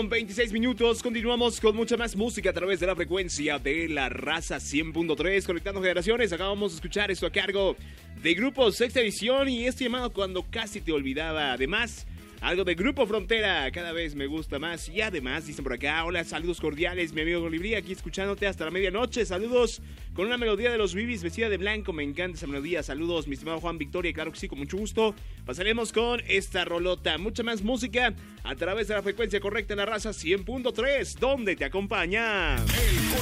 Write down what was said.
26 minutos, continuamos con mucha más música a través de la frecuencia de la raza 100.3, conectando generaciones. Acabamos de escuchar esto a cargo de Grupo Sexta Edición y este llamado Cuando Casi Te Olvidaba. Además, algo de Grupo Frontera, cada vez me gusta más. Y además, dicen por acá, hola, saludos cordiales, mi amigo Colibrí, aquí escuchándote hasta la medianoche. Saludos con una melodía de los Bibis vestida de blanco, me encanta esa melodía. Saludos, mi estimado Juan Victoria, claro que sí, con mucho gusto. Pasaremos con esta rolota, mucha más música a través de la frecuencia correcta en la raza 100.3, donde te acompaña